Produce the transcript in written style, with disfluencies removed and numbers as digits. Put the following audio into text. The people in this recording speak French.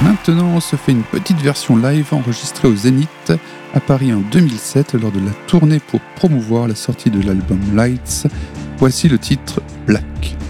Maintenant, on se fait une petite version live enregistrée au Zénith à Paris en 2007 lors de la tournée pour promouvoir la sortie de l'album Lights. Voici le titre Black.